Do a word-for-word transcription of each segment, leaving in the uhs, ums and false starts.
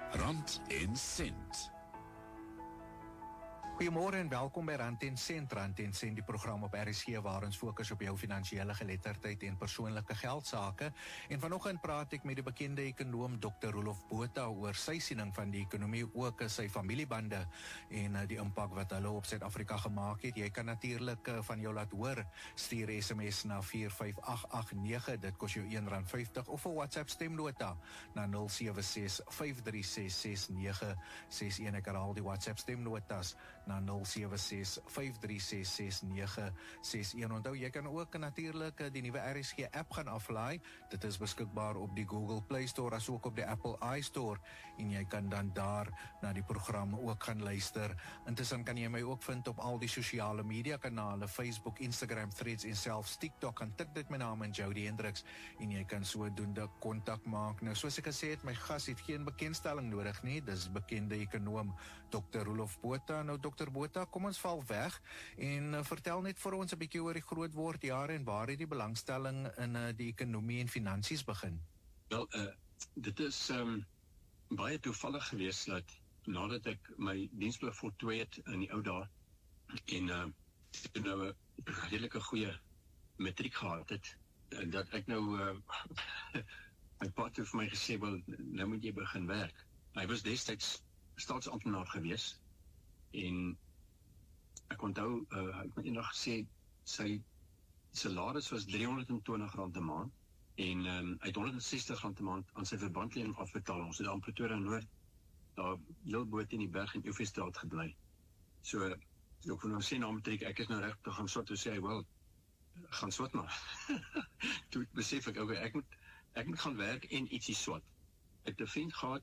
Rand en Sent. Goeiemôre en welkom by Rand en Sent. Rand en Sent, die program op R S G waar ons fokus op jou finansiële geletterdheid en persoonlike geldsake. En vanoggend praat ek met die bekende ekonoom dokter Roelof Botha oor sy siening van die ekonomie, ook sy familiebande en die impak wat hulle op Suid-Afrika gemaak het. Jy kan natuurlik van jou laat hoor. Stuur S M S na vier vyf agt agt nege, dit kos jou een rand vyftig, of 'n WhatsApp stemnota na nul sewe ses vyf drie ses ses nege ses een. Ek herhaal die WhatsApp stemnotas na nul sewe ses vyf drie ses ses nege ses een. Onthou, jy kan ook natuurlik die nuwe R S G app gaan aflaai. Dit is beskikbaar op die Google Play Store as ook op die Apple iStore en jy kan dan daar na die program ook gaan luister. Intussen kan jy my ook vind op al die sosiale media kanale, Facebook, Instagram, Threads en selfs TikTok. En tik dit my naam in Jody Hendricks en jy kan sodoende kontak maak. Nou, soos ek gesê het, my gas het geen bekendstelling nodig nie. Dis bekende ekonoom dokter Roelof Botha. Nou dokter Botha, kom ons val weg en uh, vertel net vir ons 'n bietjie oor die groot word jare en waar het die belangstelling in uh, die ekonomie en finansies begin? Wel, uh, dit is um, baie toevallig geweest dat nadat ek my dienstplicht voltooi het in die ou dae en uh, ek nou 'n redelike goeie matriek gehad het, dat ek nou uh, my pa het vir my gesê, wel, nou moet jy begin werk. Hy was destyds staatsamptenaar geweest en ek onthou, uh, ek moet eendag gesê, sy salaris was driehonderd en twintig rand 'n maand en um, hy het honderd en sestig rand 'n maand aan sy verbandlening afbetaal. Ons het daar in Pretoria Noord, daar heel boot in die berg in Oefestraat gebly. So, ek wil nou sê na matriek, ek is nou recht te gaan swat, toe sê hy, wel, gaan swat maar. Toe besef ek, okay, ek moet, ek moet gaan werk en ietsie swat. Ek het 'n vriend gehad,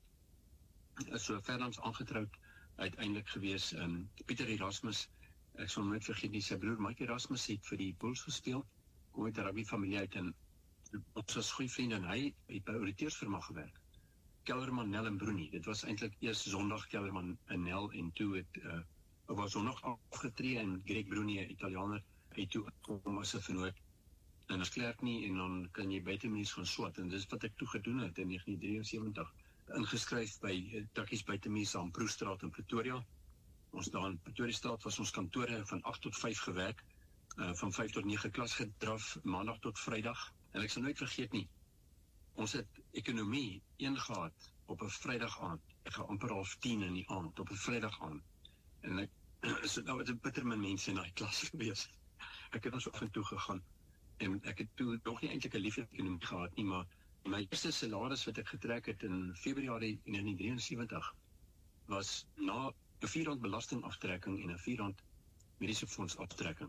is so verlangs aangetrouwd, uiteindelik gewees, um, Pieter Erasmus, ek sal nooit vergeet nie, sy broer Mike Erasmus het vir die Bulls gespeel, kom uit 'n rugby familie uit, en ons was goeie vriend, en hy het by auditeursfirma gewerk, Kellerman, Nel en Broenie. Dit was eintlik eers Sondag Kellerman en Nel, en toe het, uh, was Sondag afgetree, en Greg Broenie, 'n Italianer, het toe kom as 'n vernoot, en as klerk nie, en dan kan jy buitenmens gaan swat, en dis wat ek toe gedoen het in negentien drie sewentig, ingeskryf by uh, Takkies Buitenmens aan Proestraat in Pretoria. Ons daar in Pretoria Straat was ons kantore van agt tot vyf gewerk, uh, van vyf tot nege klas gedraf, maandag tot vrydag, en ek sal nooit vergeet nie, ons het ekonomie een gehad op 'n vrydag aand, ek gaan amper half tien in die aand, op 'n vrydag aand, en ek, so nou het 'n bitter min mense in die klas gewees, ek het ons af en toe gegaan, en ek het toe nog nie eintlik 'n liefde ekonomie gehad nie, maar my eerste salaris wat ek getrek het in Februarie negentien drie sewentig, was na 'n vier rand belastingaftrekking en 'n vier rand mediese fonds aftrekking,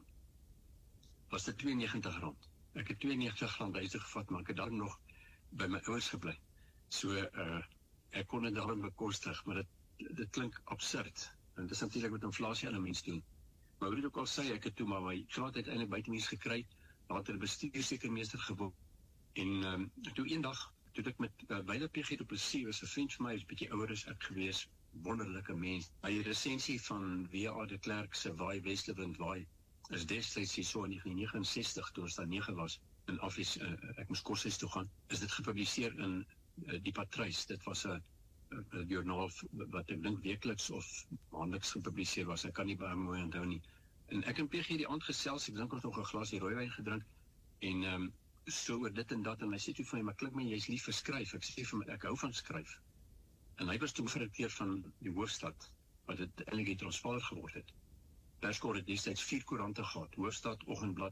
was dit twee en negentig rand. Ek het twee en negentig rand huise gevat, maar ek het daarom nog by my ouers gebly. So, uh, ek kon dit daarom bekostig, maar dit, dit klink absurd. En dit is natuurlik met inflasie aan 'n mens doen. Maar hoe dit ook al sê, ek het toe maar my graad uiteindelik buitenmens gekry, later bestuursekermeester geword. En um, toe een dag, toe ek met uh, Weiler P G du Plessis, was 'n vriend van my, is 'n bietjie ouer as ek gewees, wonderlike mens. Hy het resensie van W A de Klerk se Waai Westlewind Waai, is destyds hier so in negentien negentig en sestig, toe ons daar nege was, in Aflies, uh, ek moes koshuis toe gaan, is dit gepubliseer in uh, Die Patruis. Dit was 'n joernaal wat ek dink wekeliks of maandeliks gepubliseer was, ek kan nie baie mooi onthou nie. En ek en P G die aand gesels, ek dink ons nog 'n glasie rooiwyn gedrink, en um, so oor dit en dat, en hy sê toe van my, maar klink my, jy is lief vir skryf. Ek sê vir my, ek hou van skryf. En hy was toen redakteur van die Hoofstad, wat het eintlik die Transvaal geword het. Perskorre het destyds vier koerante gehad, Hoofstad, Oggendblad,